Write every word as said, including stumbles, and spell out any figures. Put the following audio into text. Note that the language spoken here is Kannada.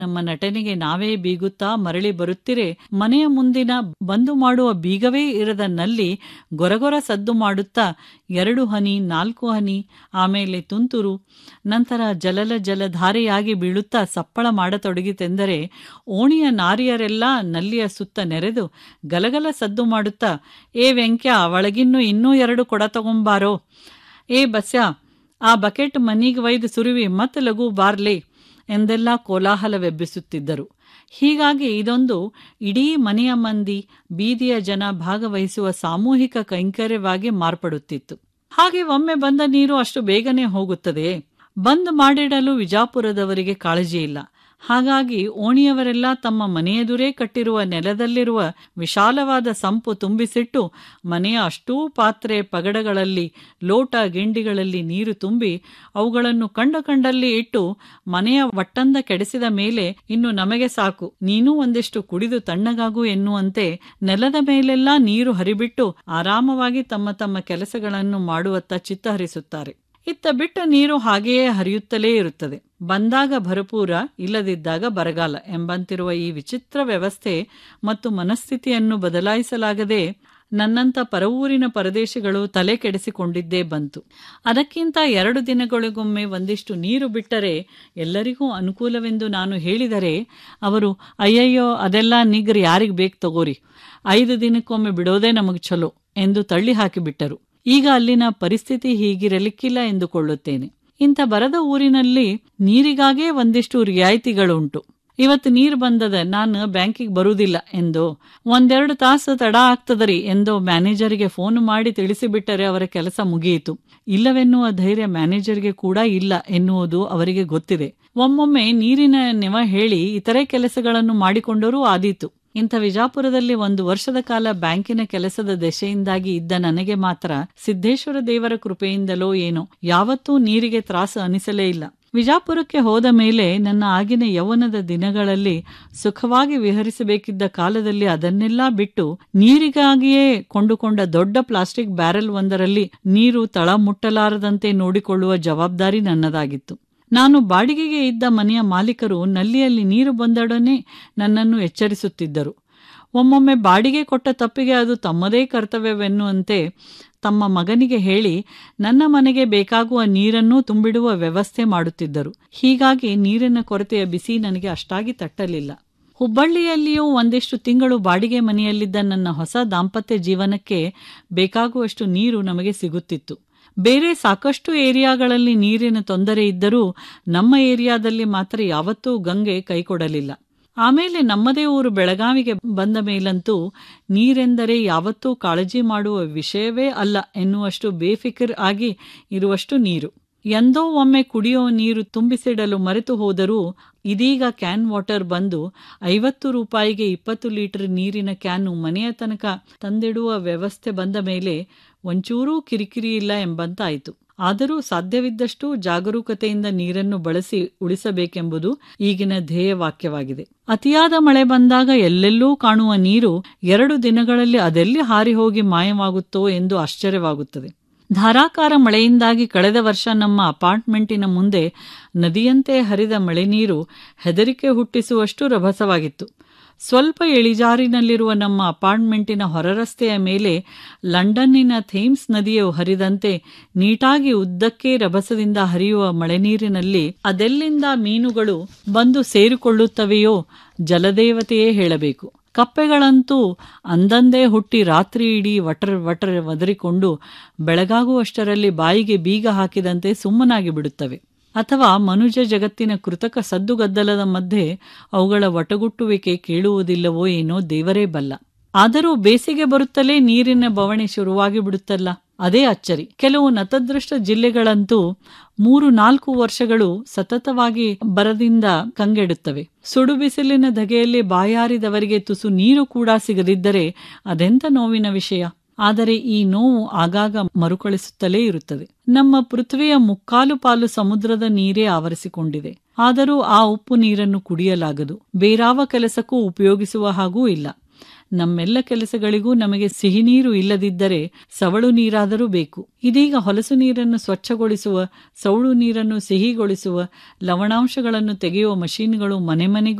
ನಮ್ಮ ನಟನೆಗೆ ನಾವೇ ಬೀಗುತ್ತಾ ಮರಳಿ ಬರುತ್ತಿರೆ ಮನೆಯ ಮುಂದಿನ ಬಂದು ಮಾಡುವ ಬೀಗವೇ ಇರದ ನಲ್ಲಿ ಗೊರಗೊರ ಸದ್ದು ಮಾಡುತ್ತಾ ಎರಡು ಹನಿ ನಾಲ್ಕು ಹನಿ ಆಮೇಲೆ ತುಂತುರು ನಂತರ ಜಲಲ ಜಲಧಾರೆಯಾಗಿ ಬೀಳುತ್ತಾ ಸಪ್ಪಳ ಮಾಡತೊಡಗಿತೆಂದರೆ ಓಣಿಯ ನಾರಿಯರೆಲ್ಲ ನಲ್ಲಿಯ ಸುತ್ತ ನೆರೆದು ಗಲಗಲ ಸದ್ದು ಮಾಡುತ್ತಾ ಏ ವೆಂಕ್ಯ ಒಳಗಿನ್ನು ಇನ್ನೂ ಎರಡು ಕೊಡ ತಗೊಂಬಾರೋ, ಏ ಬಸ್ಯ ಆ ಬಕೆಟ್ ಮನಿಗೆ ಒಯ್ದು ಸುರುವಿ ಮತ್ತೆ ಲಘು ಬಾರ್ಲೆ ಎಂದೆಲ್ಲ ಕೋಲಾಹಲವೆಬ್ಬಿಸುತ್ತಿದ್ದರು. ಹೀಗಾಗಿ ಇದೊಂದು ಇಡೀ ಮನೆಯ ಮಂದಿ ಬೀದಿಯ ಜನ ಭಾಗವಹಿಸುವ ಸಾಮೂಹಿಕ ಕೈಂಕರ್ಯವಾಗಿ ಮಾರ್ಪಡುತ್ತಿತ್ತು. ಹಾಗೆ ಒಮ್ಮೆ ಬಂದ ನೀರು ಅಷ್ಟು ಬೇಗನೆ ಹೋಗುತ್ತದೆ. ಬಂದ್ ಮಾಡಿಡಲು ವಿಜಾಪುರದವರಿಗೆ ಕಾಳಜಿ ಇಲ್ಲ. ಹಾಗಾಗಿ ಓಣಿಯವರೆಲ್ಲ ತಮ್ಮ ಮನೆಯೆದುರೇ ಕಟ್ಟಿರುವ ನೆಲದಲ್ಲಿರುವ ವಿಶಾಲವಾದ ಸಂಪು ತುಂಬಿಸಿಟ್ಟು ಮನೆಯ ಅಷ್ಟೂ ಪಾತ್ರೆ ಪಗಡಗಳಲ್ಲಿ ಲೋಟ ಗಿಂಡಿಗಳಲ್ಲಿ ನೀರು ತುಂಬಿ ಅವುಗಳನ್ನು ಕಂಡ ಕಂಡಲ್ಲಿ ಇಟ್ಟು ಮನೆಯ ಒಟ್ಟಂದ ಕೆಡಿಸಿದ ಮೇಲೆ ಇನ್ನು ನಮಗೆ ಸಾಕು, ನೀನೂ ಒಂದಿಷ್ಟು ಕುಡಿದು ತಣ್ಣಗಾಗು ಎನ್ನುವಂತೆ ನೆಲದ ಮೇಲೆಲ್ಲ ನೀರು ಹರಿಬಿಟ್ಟು ಆರಾಮವಾಗಿ ತಮ್ಮ ತಮ್ಮ ಕೆಲಸಗಳನ್ನು ಮಾಡುವತ್ತ ಚಿತ್ತ ಹರಿಸುತ್ತಾರೆ. ಇತ್ತ ಬಿಟ್ಟ ನೀರು ಹಾಗೆಯೇ ಹರಿಯುತ್ತಲೇ ಇರುತ್ತದೆ. ಬಂದಾಗ ಭರಪೂರ, ಇಲ್ಲದಿದ್ದಾಗ ಬರಗಾಲ ಎಂಬಂತಿರುವ ಈ ವಿಚಿತ್ರ ವ್ಯವಸ್ಥೆ ಮತ್ತು ಮನಸ್ಥಿತಿಯನ್ನು ಬದಲಾಯಿಸಲಾಗದೆ ನನ್ನಂಥ ಪರವೂರಿನ ಪರದೇಶಿಗಳು ತಲೆ ಕೆಡಿಸಿಕೊಂಡಿದ್ದೇ ಬಂತು. ಅದಕ್ಕಿಂತ ಎರಡು ದಿನಗಳಿಗೊಮ್ಮೆ ಒಂದಿಷ್ಟು ನೀರು ಬಿಟ್ಟರೆ ಎಲ್ಲರಿಗೂ ಅನುಕೂಲವೆಂದು ನಾನು ಹೇಳಿದರೆ ಅವರು ಅಯ್ಯಯ್ಯೋ ಅದೆಲ್ಲ ನಿಗ್ರಿ ಯಾರಿಗೆ ಬೇಕು ತಗೋರಿ, ಐದು ದಿನಕ್ಕೊಮ್ಮೆ ಬಿಡೋದೇ ನಮಗೆ ಚಲೋ ಎಂದು ತಳ್ಳಿ ಹಾಕಿಬಿಟ್ಟರು. ಈಗ ಅಲ್ಲಿನ ಪರಿಸ್ಥಿತಿ ಹೀಗಿರಲಿಕ್ಕಿಲ್ಲ ಎಂದುಕೊಳ್ಳುತ್ತೇನೆ. ಇಂಥ ಬರದ ಊರಿನಲ್ಲಿ ನೀರಿಗಾಗೇ ಒಂದಿಷ್ಟು ರಿಯಾಯಿತಿಗಳುಂಟು. ಇವತ್ತು ನೀರು ಬಂದದ, ನಾನು ಬ್ಯಾಂಕಿಗೆ ಬರುವುದಿಲ್ಲ ಎಂದು ಒಂದೆರಡು ತಾಸು ತಡ ಆಗ್ತದರಿ ಎಂದು ಮ್ಯಾನೇಜರ್ಗೆ ಫೋನ್ ಮಾಡಿ ತಿಳಿಸಿಬಿಟ್ಟರೆ ಅವರ ಕೆಲಸ ಮುಗಿಯಿತು. ಇಲ್ಲವೆನ್ನುವ ಧೈರ್ಯ ಮ್ಯಾನೇಜರ್ಗೆ ಕೂಡ ಇಲ್ಲ ಎನ್ನುವುದು ಅವರಿಗೆ ಗೊತ್ತಿದೆ. ಒಮ್ಮೊಮ್ಮೆ ನೀರಿನ ನೆವ ಹೇಳಿ ಇತರೆ ಕೆಲಸಗಳನ್ನು ಮಾಡಿಕೊಂಡರೂ ಆದೀತು. ಇಂಥ ವಿಜಾಪುರದಲ್ಲಿ ಒಂದು ವರ್ಷದ ಕಾಲ ಬ್ಯಾಂಕಿನ ಕೆಲಸದ ದೆಸೆಯಿಂದಾಗಿ ಇದ್ದ ನನಗೆ ಮಾತ್ರ ಸಿದ್ದೇಶ್ವರ ದೇವರ ಕೃಪೆಯಿಂದಲೋ ಏನೋ ಯಾವತ್ತೂ ನೀರಿಗೆ ತ್ರಾಸು ಅನಿಸಲೇ ಇಲ್ಲ. ವಿಜಾಪುರಕ್ಕೆ ಹೋದ ಮೇಲೆ ನನ್ನ ಆಗಿನ ಯೌವನದ ದಿನಗಳಲ್ಲಿ ಸುಖವಾಗಿ ವಿಹರಿಸಬೇಕಿದ್ದ ಕಾಲದಲ್ಲಿ ಅದನ್ನೆಲ್ಲ ಬಿಟ್ಟು ನೀರಿಗಾಗಿಯೇ ಕೊಂಡುಕೊಂಡ ದೊಡ್ಡ ಪ್ಲಾಸ್ಟಿಕ್ ಬ್ಯಾರೆಲ್ ಒಂದರಲ್ಲಿ ನೀರು ತಳ ಮುಟ್ಟಲಾರದಂತೆ ನೋಡಿಕೊಳ್ಳುವ ಜವಾಬ್ದಾರಿ ನನ್ನದಾಗಿತ್ತು. ನಾನು ಬಾಡಿಗೆಗೆ ಇದ್ದ ಮನೆಯ ಮಾಲೀಕರು ನಲ್ಲಿಯಲ್ಲಿ ನೀರು ಬಂದೊಡನೆ ನನ್ನನ್ನು ಎಚ್ಚರಿಸುತ್ತಿದ್ದರು. ಒಮ್ಮೊಮ್ಮೆ ಬಾಡಿಗೆ ಕೊಟ್ಟ ತಪ್ಪಿಗೆ ಅದು ತಮ್ಮದೇ ಕರ್ತವ್ಯವೆನ್ನುವಂತೆ ತಮ್ಮ ಮಗನಿಗೆ ಹೇಳಿ ನನ್ನ ಮನೆಗೆ ಬೇಕಾಗುವ ನೀರನ್ನೂ ತುಂಬಿಡುವ ವ್ಯವಸ್ಥೆ ಮಾಡುತ್ತಿದ್ದರು. ಹೀಗಾಗಿ ನೀರಿನ ಕೊರತೆಯ ಬಿಸಿ ನನಗೆ ಅಷ್ಟಾಗಿ ತಟ್ಟಲಿಲ್ಲ. ಹುಬ್ಬಳ್ಳಿಯಲ್ಲಿಯೂ ಒಂದಿಷ್ಟು ತಿಂಗಳು ಬಾಡಿಗೆ ಮನೆಯಲ್ಲಿದ್ದ ನನ್ನ ಹೊಸ ದಾಂಪತ್ಯ ಜೀವನಕ್ಕೆ ಬೇಕಾಗುವಷ್ಟು ನೀರು ನಮಗೆ ಸಿಗುತ್ತಿತ್ತು. ಬೇರೆ ಸಾಕಷ್ಟು ಏರಿಯಾಗಳಲ್ಲಿ ನೀರಿನ ತೊಂದರೆ ಇದ್ದರೂ ನಮ್ಮ ಏರಿಯಾದಲ್ಲಿ ಮಾತ್ರ ಯಾವತ್ತೂ ಗಂಗೆ ಕೈಕೊಡಲಿಲ್ಲ. ಆಮೇಲೆ ನಮ್ಮದೇ ಊರು ಬೆಳಗಾವಿಗೆ ಬಂದ ಮೇಲಂತೂ ನೀರೆಂದರೆ ಯಾವತ್ತೂ ಕಾಳಜಿ ಮಾಡುವ ವಿಷಯವೇ ಅಲ್ಲ ಎನ್ನುವಷ್ಟು ಬೇಫಿಕರ್ ಆಗಿ ಇರುವಷ್ಟು ನೀರು. ಎಂದೋ ಒಮ್ಮೆ ಕುಡಿಯೋ ನೀರು ತುಂಬಿಸಿಡಲು ಮರೆತು ಹೋದರೂ ಇದೀಗ ಕ್ಯಾನ್ ವಾಟರ್ ಬಂದು ಐವತ್ತು ರೂಪಾಯಿಗೆ ಇಪ್ಪತ್ತು ಲೀಟರ್ ನೀರಿನ ಕ್ಯಾನು ಮನೆಯ ತನಕ ತಂದಿಡುವ ವ್ಯವಸ್ಥೆ ಬಂದ ಮೇಲೆ ಒಂಚೂರೂ ಕಿರಿಕಿರಿ ಇಲ್ಲ ಎಂಬಂತಾಯಿತು. ಆದರೂ ಸಾಧ್ಯವಿದ್ದಷ್ಟು ಜಾಗರೂಕತೆಯಿಂದ ನೀರನ್ನು ಬಳಸಿ ಉಳಿಸಬೇಕೆಂಬುದು ಈಗಿನ ಧ್ಯೇಯವಾಕ್ಯವಾಗಿದೆ. ಅತಿಯಾದ ಮಳೆ ಬಂದಾಗ ಎಲ್ಲೆಲ್ಲೂ ಕಾಣುವ ನೀರು ಎರಡು ದಿನಗಳಲ್ಲಿ ಅದೆಲ್ಲಿ ಹಾರಿ ಹೋಗಿ ಮಾಯವಾಗುತ್ತೋ ಎಂದು ಆಶ್ಚರ್ಯವಾಗುತ್ತದೆ. ಧಾರಾಕಾರ ಮಳೆಯಿಂದಾಗಿ ಕಳೆದ ವರ್ಷ ನಮ್ಮ ಅಪಾರ್ಟ್ಮೆಂಟಿನ ಮುಂದೆ ನದಿಯಂತೆ ಹರಿದ ಮಳೆ ನೀರು ಹೆದರಿಕೆ ಹುಟ್ಟಿಸುವಷ್ಟು ರಭಸವಾಗಿತ್ತು. ಸ್ವಲ್ಪ ಇಳಿಜಾರಿನಲ್ಲಿರುವ ನಮ್ಮ ಅಪಾರ್ಟ್ಮೆಂಟಿನ ಹೊರರಸ್ತೆಯ ಮೇಲೆ ಲಂಡನ್ನಿನ ಥೇಮ್ಸ್ ನದಿಯು ಹರಿದಂತೆ ನೀಟಾಗಿ ಉದ್ದಕ್ಕೆ ರಭಸದಿಂದ ಹರಿಯುವ ಮಳೆನೀರಿನಲ್ಲಿ ಅದೆಲ್ಲಿಂದ ಮೀನುಗಳು ಬಂದು ಸೇರಿಕೊಳ್ಳುತ್ತವೆಯೋ ಜಲದೇವತೆಯೇ ಹೇಳಬೇಕು. ಕಪ್ಪೆಗಳಂತೂ ಅಂದಂದೇ ಹುಟ್ಟಿ ರಾತ್ರಿ ಇಡೀ ವಟರ್ ವಟರ್ ಒದರಿಕೊಂಡು ಬೆಳಗಾಗುವಷ್ಟರಲ್ಲಿ ಬಾಯಿಗೆ ಬೀಗ ಹಾಕಿದಂತೆ ಸುಮ್ಮನಾಗಿ ಬಿಡುತ್ತವೆ. ಅಥವಾ ಮನುಜ ಜಗತ್ತಿನ ಕೃತಕ ಸದ್ದುಗದ್ದಲದ ಮಧ್ಯೆ ಅವುಗಳ ವಟಗುಟ್ಟುವಿಕೆ ಕೇಳುವುದಿಲ್ಲವೋ ಏನೋ ದೇವರೇ ಬಲ್ಲ. ಆದರೂ ಬೇಸಿಗೆ ಬರುತ್ತಲೇ ನೀರಿನ ಬವಣೆ ಶುರುವಾಗಿ ಬಿಡುತ್ತಲ್ಲ, ಅದೇ ಅಚ್ಚರಿ. ಕೆಲವು ನತದೃಷ್ಟ ಜಿಲ್ಲೆಗಳಂತೂ ಮೂರು ನಾಲ್ಕು ವರ್ಷಗಳು ಸತತವಾಗಿ ಬರದಿಂದ ಕಂಗೆಡುತ್ತವೆ. ಸುಡು ಬಿಸಿಲಿನ ಧಗೆಯಲ್ಲಿ ಬಾಯಾರಿದವರಿಗೆ ತುಸು ನೀರು ಕೂಡ ಸಿಗದಿದ್ದರೆ ಅದೆಂಥ ನೋವಿನ ವಿಷಯ. ಆದರೆ ಈ ನೋವು ಆಗಾಗ ಮರುಕಳಿಸುತ್ತಲೇ ಇರುತ್ತದೆ. ನಮ್ಮ ಪೃಥ್ವಿಯ ಮುಕ್ಕಾಲು ಪಾಲು ಸಮುದ್ರದ ನೀರೇ ಆವರಿಸಿಕೊಂಡಿದೆ. ಆದರೂ ಆ ಉಪ್ಪು ನೀರನ್ನು ಕುಡಿಯಲಾಗದು, ಬೇರಾವ ಕೆಲಸಕ್ಕೂ ಉಪಯೋಗಿಸುವ ಹಾಗೂ ಇಲ್ಲ. ನಮ್ಮೆಲ್ಲ ಕೆಲಸಗಳಿಗೂ ನಮಗೆ ಸಿಹಿ ನೀರು ಇಲ್ಲದಿದ್ದರೆ ಸವಳು ನೀರಾದರೂ ಬೇಕು. ಇದೀಗ ಹೊಲಸು ನೀರನ್ನು ಸ್ವಚ್ಛಗೊಳಿಸುವ, ಸವಳು ನೀರನ್ನು ಸಿಹಿಗೊಳಿಸುವ, ಲವಣಾಂಶಗಳನ್ನು ತೆಗೆಯುವ ಮಷೀನ್ಗಳು ಮನೆ ಮನೆಗೂ